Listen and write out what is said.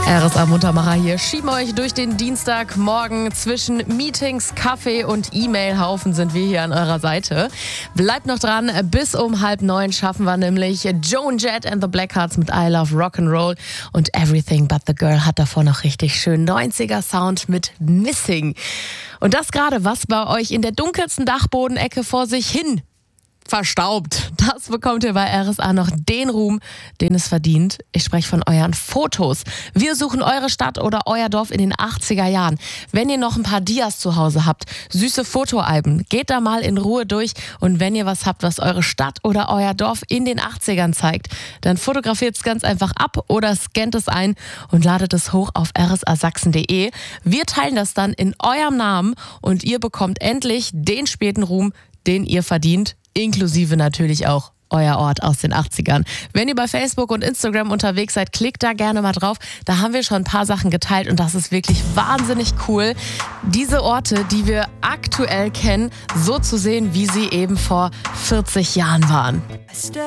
RSA Muntermacher hier. Schieben euch durch den Dienstagmorgen. Zwischen Meetings, Kaffee und E-Mail-Haufen sind wir hier an eurer Seite. Bleibt noch dran, bis um 8:30 schaffen wir nämlich Joan Jett and the Blackhearts mit I Love Rock'n'Roll und Everything But the Girl hat davor noch richtig schön 90er Sound mit Missing. Und das gerade, was bei euch in der dunkelsten Dachbodenecke vor sich hin verstaubt. Das bekommt ihr bei RSA noch den Ruhm, den es verdient. Ich spreche von euren Fotos. Wir suchen eure Stadt oder euer Dorf in den 80er Jahren. Wenn ihr noch ein paar Dias zu Hause habt, süße Fotoalben, geht da mal in Ruhe durch. Und wenn ihr was habt, was eure Stadt oder euer Dorf in den 80ern zeigt, dann fotografiert es ganz einfach ab oder scannt es ein und ladet es hoch auf rsasachsen.de. Wir teilen das dann in eurem Namen und ihr bekommt endlich den späten Ruhm, den ihr verdient. Inklusive natürlich auch euer Ort aus den 80ern. Wenn ihr bei Facebook und Instagram unterwegs seid, klickt da gerne mal drauf. Da haben wir schon ein paar Sachen geteilt und das ist wirklich wahnsinnig cool, diese Orte, die wir aktuell kennen, so zu sehen, wie sie eben vor 40 Jahren waren.